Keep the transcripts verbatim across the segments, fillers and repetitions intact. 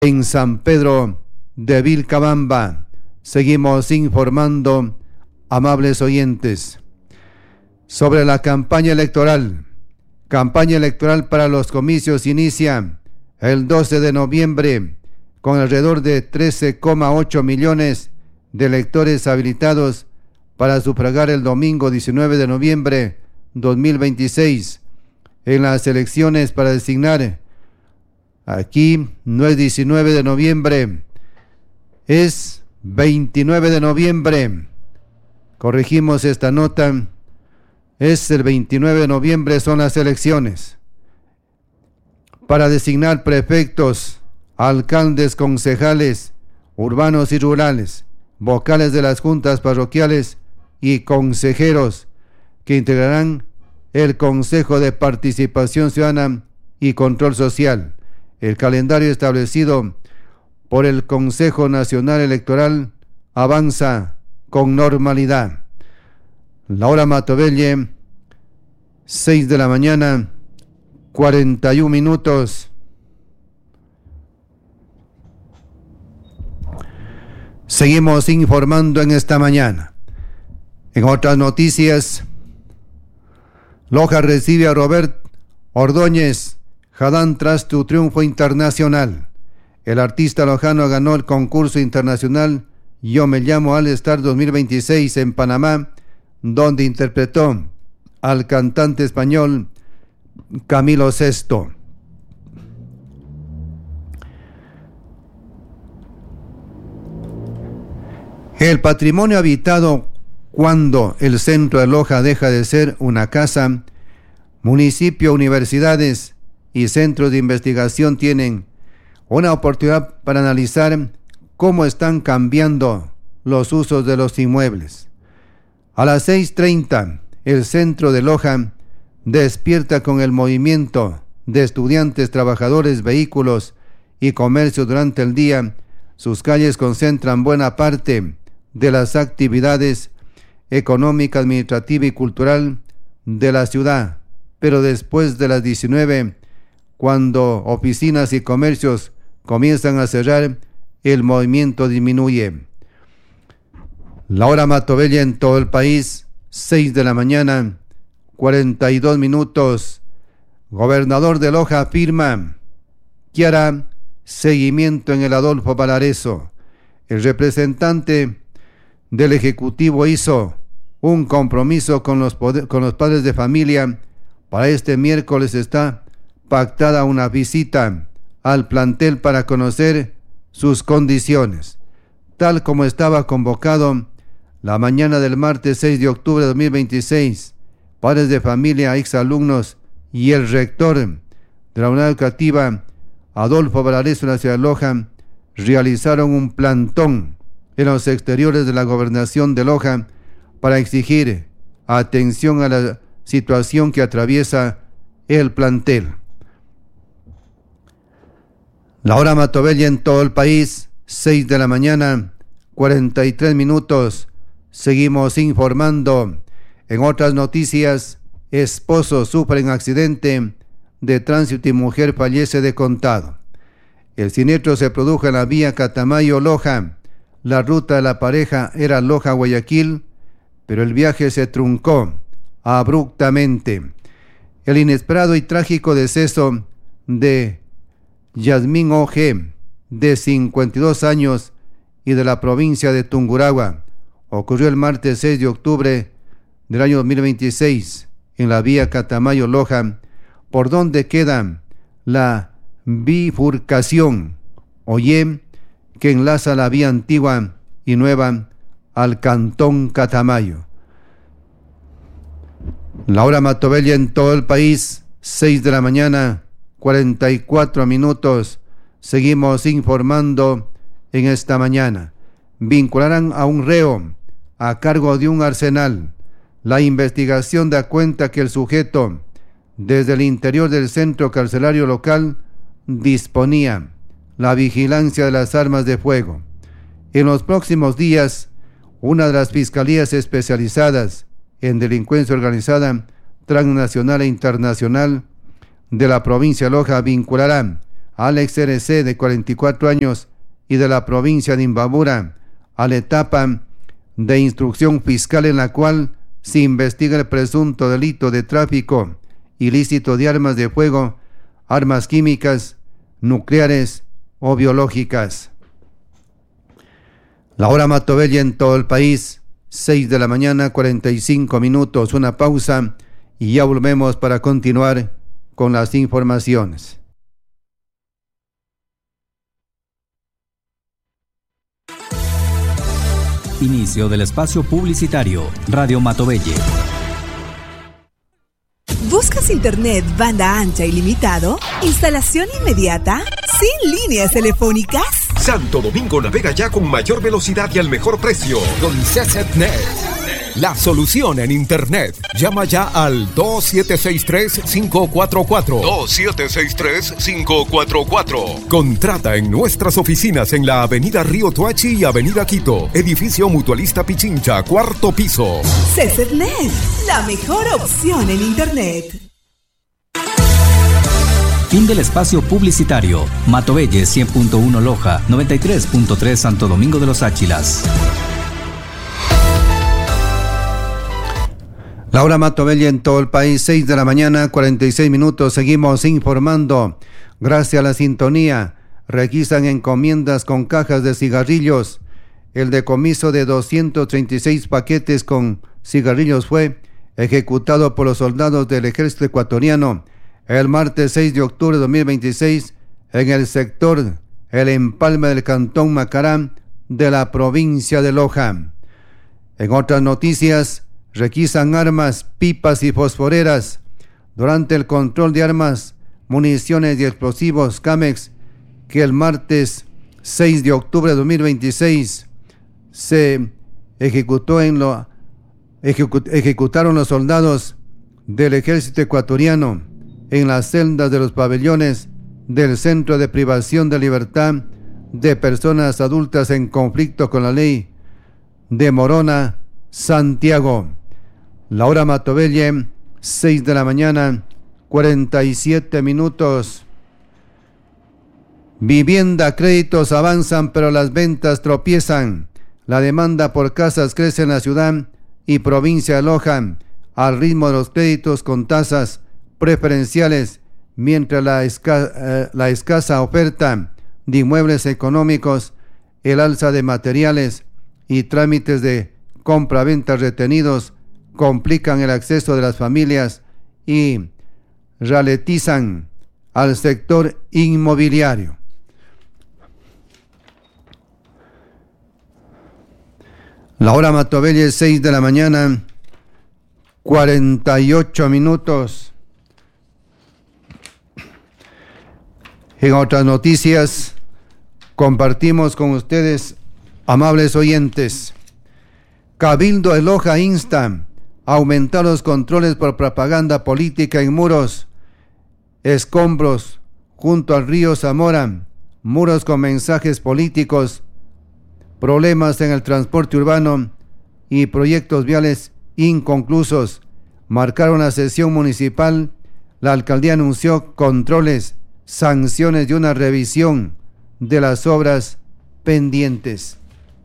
En San Pedro de Vilcabamba. Seguimos informando, amables oyentes, sobre la campaña electoral. Campaña electoral para los comicios inicia el doce de noviembre con alrededor de trece coma ocho millones de electores habilitados para sufragar el domingo diecinueve de noviembre dos mil veintiséis en las elecciones para designar. Aquí no es diecinueve de noviembre, es veintinueve de noviembre. Corregimos esta nota, es el veintinueve de noviembre, son las elecciones para designar prefectos, alcaldes, concejales, urbanos y rurales, vocales de las juntas parroquiales y consejeros que integrarán el Consejo de Participación Ciudadana y Control Social. El calendario establecido por el Consejo Nacional Electoral avanza con normalidad. La hora Matovelle, seis de la mañana, cuarenta y un minutos. Seguimos informando en esta mañana. En otras noticias, Loja recibe a Robert Ordóñez Jadán tras tu triunfo internacional. El artista lojano ganó el concurso internacional Yo me llamo All Star dos mil veintiséis en Panamá, donde interpretó al cantante español Camilo Sesto. El patrimonio habitado cuando el centro de Loja deja de ser una casa, municipio, universidades y centros de investigación tienen una oportunidad para analizar cómo están cambiando los usos de los inmuebles. A las seis treinta, el centro de Loja despierta con el movimiento de estudiantes, trabajadores, vehículos y comercio durante el día. Sus calles concentran buena parte de las actividades económica, administrativa y cultural de la ciudad, pero después de las diecinueve, cuando oficinas y comercios comienzan a cerrar, el movimiento disminuye. La hora Matovelle en todo el país, seis de la mañana, cuarenta y dos minutos. Gobernador de Loja afirma que hará seguimiento en el Adolfo Valareso. El representante del Ejecutivo hizo un compromiso con los, poder, con los padres de familia. Para este miércoles está pactada una visita al plantel para conocer sus condiciones, tal como estaba convocado la mañana del martes seis de octubre de dos mil veintiséis. Padres de familia, exalumnos y el rector de la unidad educativa Adolfo Valareso en la ciudad de Loja realizaron un plantón en los exteriores de la gobernación de Loja para exigir atención a la situación que atraviesa el plantel. La hora Matovelle en todo el país, seis de la mañana, cuarenta y tres minutos. Seguimos informando. En otras noticias, esposo sufre un accidente de tránsito y mujer fallece de contado. El siniestro se produjo en la vía Catamayo-Loja. La ruta de la pareja era Loja-Guayaquil, pero el viaje se truncó abruptamente. El inesperado y trágico deceso de Yasmín O G, de cincuenta y dos años y de la provincia de Tungurahua, ocurrió el martes seis de octubre del año dos mil veintiséis en la vía Catamayo-Loja, por donde queda la bifurcación Oye, que enlaza la vía antigua y nueva al cantón Catamayo. La hora Matovelle en todo el país, seis de la mañana, cuarenta y cuatro minutos. Seguimos informando en esta mañana. Vincularán a un reo a cargo de un arsenal. La investigación da cuenta que el sujeto, desde el interior del centro carcelario local, disponía la vigilancia de las armas de fuego. En los próximos días, una de las fiscalías especializadas en delincuencia organizada transnacional e internacional de la provincia de Loja vinculará Alex R C, de cuarenta y cuatro años y de la provincia de Imbabura, a la etapa de instrucción fiscal en la cual se investiga el presunto delito de tráfico ilícito de armas de fuego, armas químicas, nucleares o biológicas. La hora Matobella en todo el país, seis de la mañana, cuarenta y cinco minutos, una pausa y ya volvemos para continuar con las informaciones. Inicio del espacio publicitario, Radio Matobelle. ¿Buscas internet banda ancha ilimitado? ¿Instalación inmediata? ¿Sin líneas telefónicas? Santo Domingo navega ya con mayor velocidad y al mejor precio. Con CCnet, la solución en internet. Llama ya al dos siete seis tres, cinco cuatro cuatro. dos siete seis tres, cinco cuatro cuatro. Contrata en nuestras oficinas en la avenida Río Toachi y avenida Quito. Edificio Mutualista Pichincha, cuarto piso. CCnet, la mejor opción en internet. Fin del espacio publicitario. Matobelle cien punto uno Loja, noventa y tres punto tres Santo Domingo de los Áchilas. La hora Matobelle en todo el país, seis de la mañana, cuarenta y seis minutos. Seguimos informando. Gracias a la sintonía, requisan encomiendas con cajas de cigarrillos. El decomiso de doscientos treinta y seis paquetes con cigarrillos fue ejecutado por los soldados del ejército ecuatoriano el martes seis de octubre de dos mil veintiséis en el sector El Empalme del Cantón Macará de la provincia de Loja. En otras noticias, requisan armas, pipas y fosforeras. Durante el control de armas, municiones y explosivos Camex, que el martes seis de octubre de dos mil veintiséis se ejecutó en lo ejecu, ejecutaron los soldados del ejército ecuatoriano en las celdas de los pabellones del Centro de Privación de Libertad de Personas Adultas en Conflicto con la Ley de Morona, Santiago. La hora Matobelle, seis de la mañana, cuarenta y siete minutos. Vivienda, créditos avanzan, pero las ventas tropiezan. La demanda por casas crece en la ciudad y provincia de Loja al ritmo de los créditos con tasas preferenciales, mientras la, esca- eh, la escasa oferta de inmuebles económicos, el alza de materiales y trámites de compra-venta retenidos complican el acceso de las familias y ralentizan al sector inmobiliario. La hora Matobelle, seis de la mañana, cuarenta y ocho minutos. En otras noticias, compartimos con ustedes, amables oyentes, Cabildo de Loja insta a aumentar los controles por propaganda política en muros, escombros junto al río Zamora, muros con mensajes políticos, problemas en el transporte urbano y proyectos viales inconclusos. Marcaron la sesión municipal, la alcaldía anunció controles, sanciones y una revisión de las obras pendientes.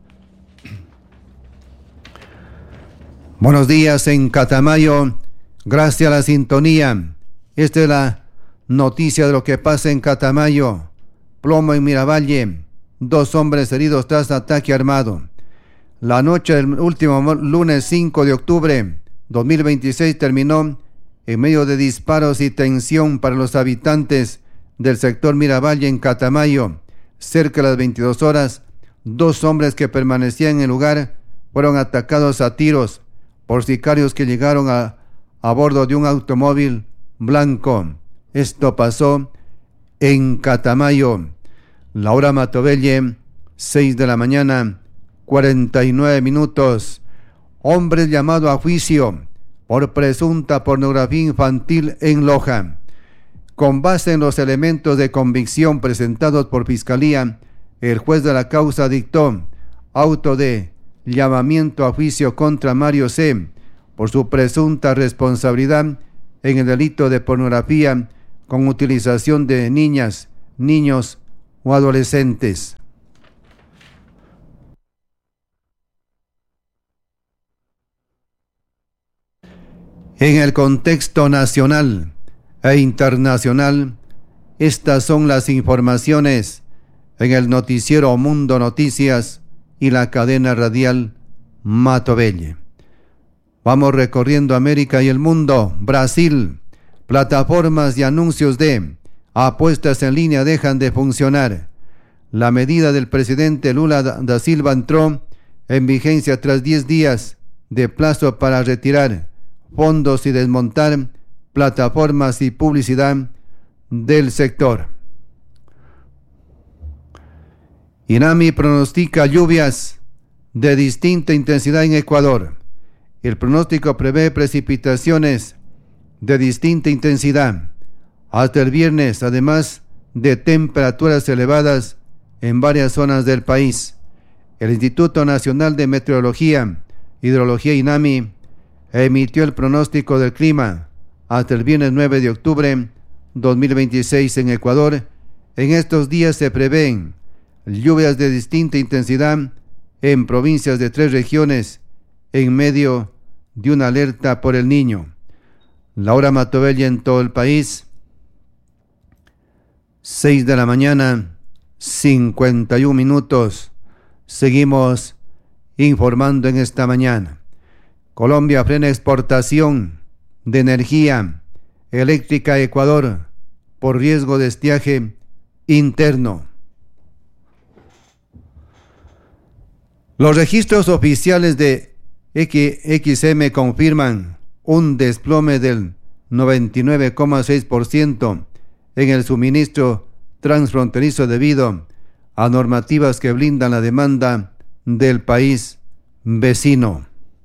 Buenos días en Catamayo, gracias a la sintonía. Esta es la noticia de lo que pasa en Catamayo. Plomo en Miravalle, dos hombres heridos tras ataque armado. La noche del último lunes cinco de octubre dos mil veintiséis terminó en medio de disparos y tensión para los habitantes del sector Miravalle en Catamayo. Cerca de las veintidós horas, dos hombres que permanecían en el lugar fueron atacados a tiros por sicarios que llegaron a, a bordo de un automóvil blanco. Esto pasó en Catamayo. La hora Matobelle, seis de la mañana, cuarenta y nueve minutos. Hombre llamado a juicio por presunta pornografía infantil en Loja. Con base en los elementos de convicción presentados por Fiscalía, el juez de la causa dictó auto de llamamiento a juicio contra Mario C. por su presunta responsabilidad en el delito de pornografía con utilización de niñas niños o adolescentes. En el contexto nacional e internacional, estas son las informaciones en el noticiero Mundo Noticias y la cadena radial Matovelle. Vamos recorriendo América y el mundo. Brasil, plataformas y anuncios de apuestas en línea dejan de funcionar. La medida del presidente Lula da Silva entró en vigencia tras diez días de plazo para retirar fondos y desmontar plataformas y publicidad del sector. INAMI pronostica lluvias de distinta intensidad en Ecuador. El pronóstico prevé precipitaciones de distinta intensidad hasta el viernes, además de temperaturas elevadas en varias zonas del país. El Instituto Nacional de Meteorología, Hidrología INAMI emitió el pronóstico del clima hasta el viernes nueve de octubre dos mil veintiséis en Ecuador. En estos días se prevén lluvias de distinta intensidad en provincias de tres regiones en medio de una alerta por el Niño. La hora Matovelle en todo el país, seis de la mañana, cincuenta y un minutos. Seguimos informando en esta mañana. Colombia frena exportación de energía eléctrica a Ecuador por riesgo de estiaje interno. Los registros oficiales de X M confirman un desplome del noventa y nueve coma seis por ciento en el suministro transfronterizo debido a normativas que blindan la demanda del país vecino.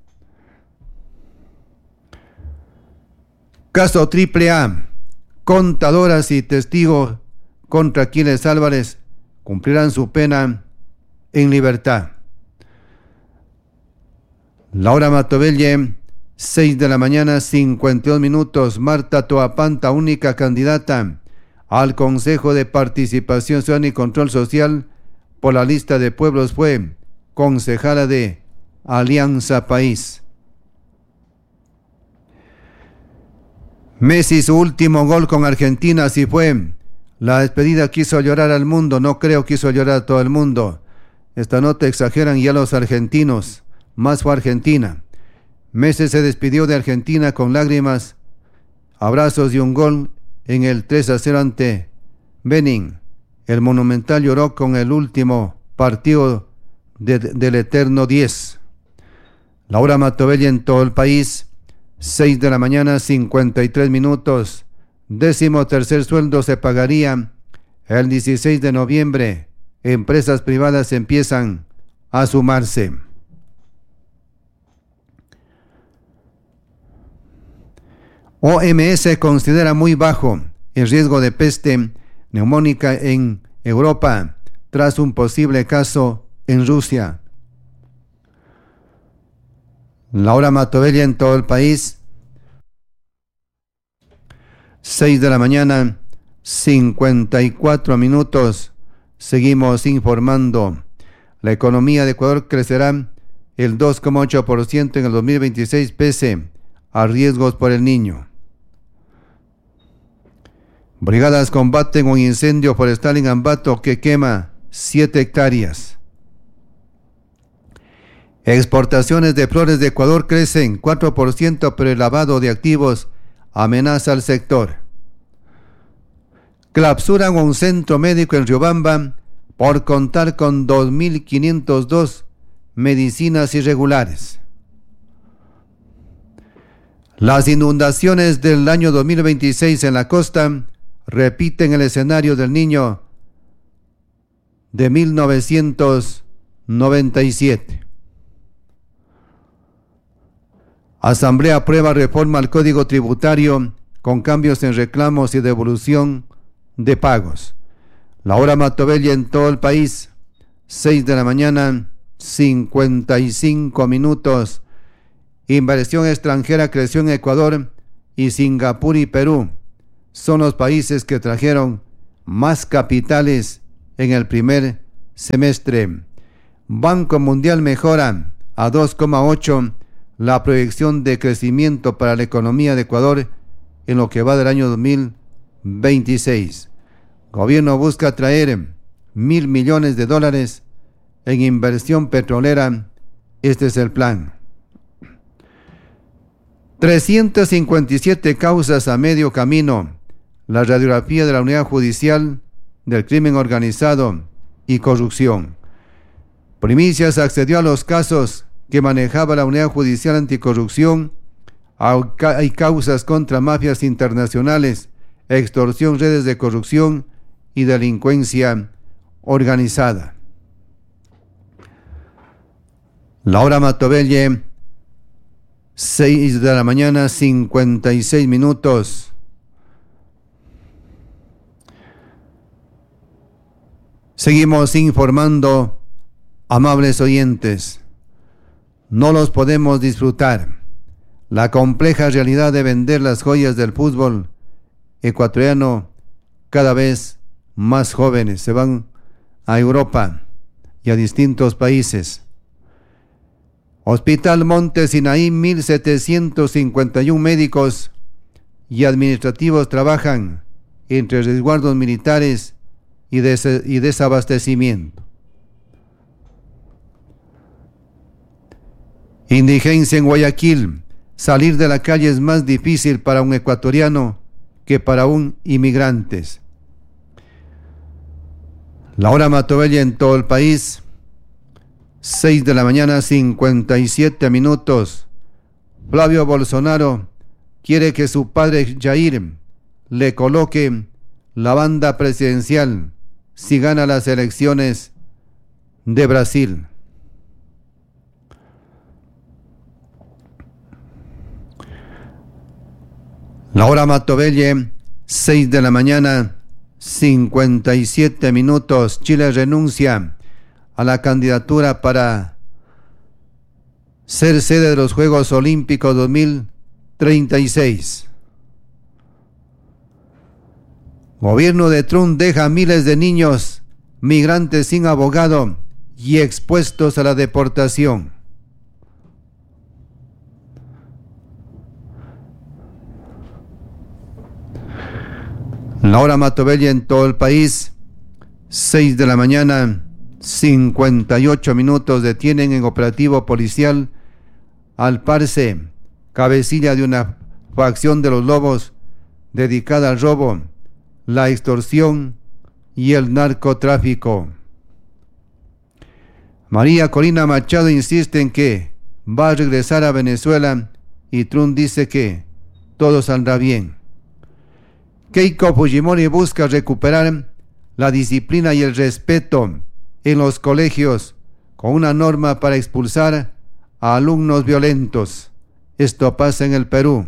Caso Triple A. Contadoras y testigos contra Aquiles Álvarez cumplirán su pena en libertad. La hora Matovelle, seis de la mañana, cincuenta y dos minutos. Marta Toapanta, única candidata al Consejo de Participación Ciudadana y Control Social por la lista de pueblos, fue concejala de Alianza País. Messi, su último gol con Argentina, así fue. La despedida quiso llorar al mundo, no creo quiso llorar a todo el mundo. Esta nota exageran ya los argentinos, más fue Argentina. Messi se despidió de Argentina con lágrimas, abrazos y un gol en el tres a cero ante Benín. El Monumental lloró con el último partido de, de, del Eterno diez. La hora Matovelle en todo el país, seis de la mañana, cincuenta y tres minutos. Décimo tercer sueldo se pagaría el dieciséis de noviembre. Empresas privadas empiezan a sumarse. O M S considera muy bajo el riesgo de peste neumónica en Europa tras un posible caso en Rusia. La hora Matovelle en todo el país, seis de la mañana, cincuenta y cuatro minutos. Seguimos informando. La economía de Ecuador crecerá el dos coma ocho por ciento en el dos mil veintiséis pese a riesgos por el Niño. Brigadas combaten un incendio forestal en Ambato que quema siete hectáreas. Exportaciones de flores de Ecuador crecen cuatro por ciento, pero el lavado de activos amenaza al sector. Clausuran un centro médico en Riobamba por contar con dos mil quinientas dos medicinas irregulares. Las inundaciones del año dos mil veintiséis en la costa repiten el escenario del Niño de mil novecientos noventa y siete. Asamblea aprueba reforma al Código Tributario con cambios en reclamos y devolución de pagos. La hora Matovelle en todo el país, seis de la mañana, cincuenta y cinco minutos. Inversión extranjera creció en Ecuador y Singapur y Perú son los países que trajeron más capitales en el primer semestre. Banco Mundial mejora a dos coma ocho la proyección de crecimiento para la economía de Ecuador en lo que va del año dos mil veintiséis. Gobierno busca atraer mil millones de dólares en inversión petrolera. Este es el plan. trescientas cincuenta y siete causas a medio camino. La radiografía de la Unidad Judicial del Crimen Organizado y Corrupción. Primicias accedió a los casos que manejaba la Unidad Judicial Anticorrupción. Hay causas contra mafias internacionales, extorsión, redes de corrupción y delincuencia organizada. La hora Matobelle, seis de la mañana, cincuenta y seis minutos. Seguimos informando, amables oyentes. No los podemos disfrutar. La compleja realidad de vender las joyas del fútbol ecuatoriano, cada vez más jóvenes se van a Europa y a distintos países. Hospital Monte Sinaí, mil setecientos cincuenta y uno médicos y administrativos trabajan entre resguardos militares y, des- y desabastecimiento. Indigencia en Guayaquil. Salir de la calle es más difícil para un ecuatoriano que para un inmigrante. La hora Matobelle en todo el país, seis de la mañana, cincuenta y siete minutos. Flavio Bolsonaro quiere que su padre Jair le coloque la banda presidencial si gana las elecciones de Brasil. La hora Matobelle, seis de la mañana, cincuenta y siete minutos. Chile renuncia a la candidatura para ser sede de los Juegos Olímpicos dos mil treinta y seis. Gobierno de Trump deja a miles de niños migrantes sin abogado y expuestos a la deportación. La hora Matobelle en todo el país, seis de la mañana, cincuenta y ocho minutos. Detienen en operativo policial al Parce, cabecilla de una facción de los Lobos dedicada al robo, la extorsión y el narcotráfico. María Corina Machado insiste en que va a regresar a Venezuela y Trump dice que todo saldrá bien. Keiko Fujimori busca recuperar la disciplina y el respeto en los colegios con una norma para expulsar a alumnos violentos. Esto pasa en el Perú.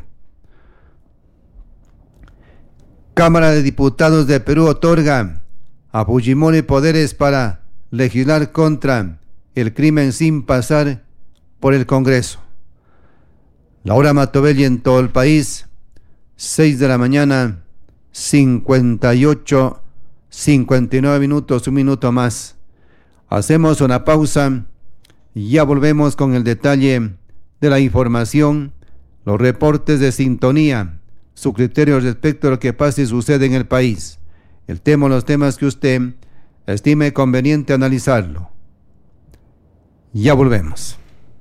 Cámara de Diputados de Perú otorga a Fujimori poderes para legislar contra el crimen sin pasar por el Congreso. La hora Matobelle en todo el país, seis de la mañana, cincuenta y ocho, cincuenta y nueve minutos, un minuto más. Hacemos una pausa y ya volvemos con el detalle de la información, los reportes de sintonía, su criterio respecto a lo que pasa y sucede en el país. El tema o los temas que usted estime conveniente analizarlo. Ya volvemos.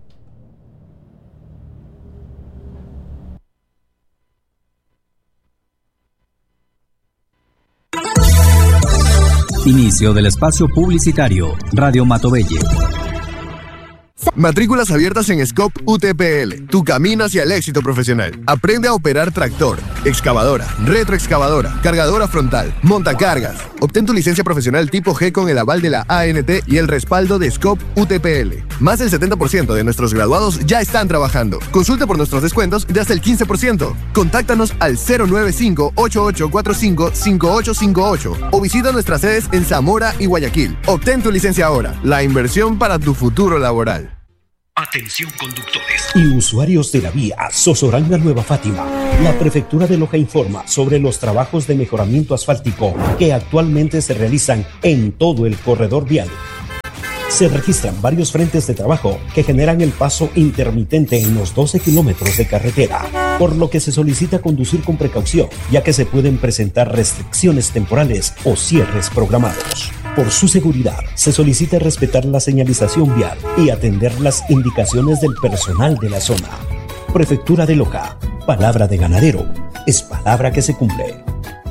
Inicio del espacio publicitario. Radio Matobelle. Matrículas abiertas en Scope U T P L, tu camino hacia el éxito profesional. Aprende a operar tractor, excavadora, retroexcavadora, cargadora frontal, montacargas. Obtén tu licencia profesional tipo G con el aval de la A N T y el respaldo de Scope U T P L. Más del setenta por ciento de nuestros graduados ya están trabajando. Consulta por nuestros descuentos de hasta el quince por ciento. Contáctanos al cero nueve cinco, ocho ocho cuatro cinco, cinco ocho cinco ocho o visita nuestras sedes en Zamora y Guayaquil. Obtén tu licencia ahora. La inversión para tu futuro laboral. Atención conductores y usuarios de la vía Sozoranga Nueva Fátima. La Prefectura de Loja informa sobre los trabajos de mejoramiento asfáltico que actualmente se realizan en todo el corredor vial. Se registran varios frentes de trabajo que generan el paso intermitente en los doce kilómetros de carretera, por lo que se solicita conducir con precaución, ya que se pueden presentar restricciones temporales o cierres programados. Por su seguridad, se solicita respetar la señalización vial y atender las indicaciones del personal de la zona. Prefectura de Loja. Palabra de ganadero es palabra que se cumple.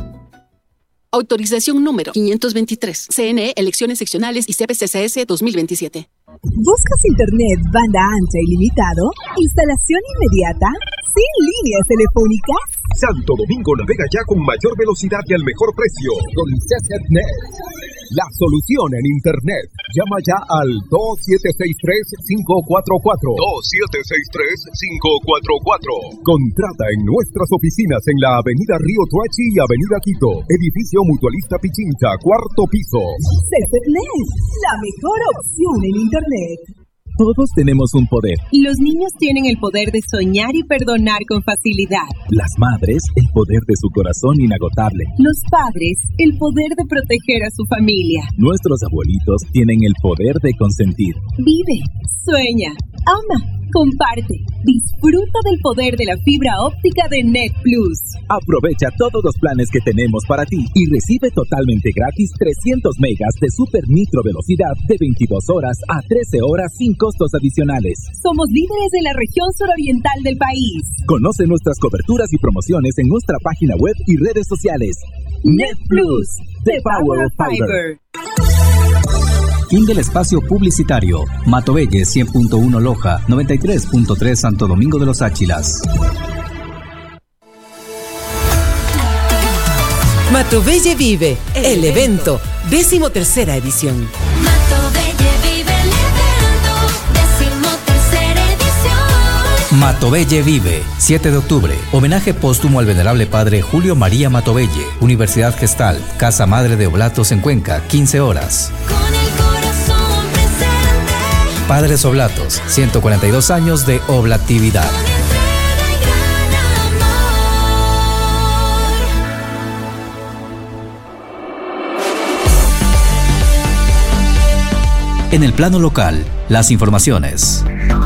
Autorización número quinientos veintitrés. C N E, Elecciones Seccionales y C P C C S dos mil veintisiete. ¿Buscas internet banda ancha ilimitado? ¿Instalación inmediata? ¿Sin líneas telefónicas? Santo Domingo navega ya con mayor velocidad y al mejor precio. Con CSETnet. La solución en Internet. Llama ya al dos siete seis tres, cinco cuatro cuatro. dos siete seis tres, cinco cuatro cuatro. Contrata en nuestras oficinas en la Avenida Río Tuachi y Avenida Quito. Edificio Mutualista Pichincha, cuarto piso. CSETnet, la mejor opción en Internet. Todos tenemos un poder. Los niños tienen el poder de soñar y perdonar con facilidad. Las madres, el poder de su corazón inagotable. Los padres, el poder de proteger a su familia. Nuestros abuelitos tienen el poder de consentir. Vive, sueña, ama, comparte, disfruta del poder de la fibra óptica de Net Plus. Aprovecha todos los planes que tenemos para ti y recibe totalmente gratis trescientos megas de super micro velocidad de veintidós horas a trece horas sin costos adicionales. Somos líderes en la región suroriental del país. Conoce nuestras coberturas y promociones en nuestra página web y redes sociales. Net Plus, the power of fiber. Fin del espacio publicitario. Matovelle cien punto uno Loja, noventa y tres punto tres Santo Domingo de los Áchilas. Matovelle Vive, el, el evento, décimo tercera edición. Matovelle Vive, el evento, décimo tercera edición. Matovelle Vive, siete de octubre. Homenaje póstumo al venerable padre Julio María Matovelle. Universidad Gestal, Casa Madre de Oblatos en Cuenca, quince horas. Con el corazón presente. Padres Oblatos, ciento cuarenta y dos años de oblatividad. En el plano local, las informaciones.